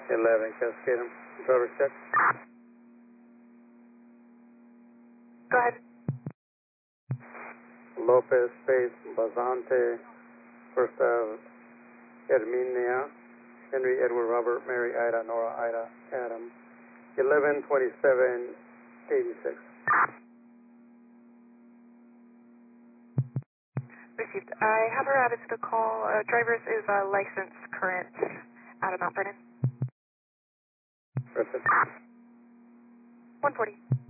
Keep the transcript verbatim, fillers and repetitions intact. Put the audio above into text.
eleven Cascade, driver check. Go ahead. Lopez space Bazante, first of Herminia, Henry Edward Robert Mary Ida Nora Ida Adam, eleven twenty-seven eighty-six. Received. I have her added to the call. Uh, driver's is uh, license current out of Mount Vernon. Perfect. one forty.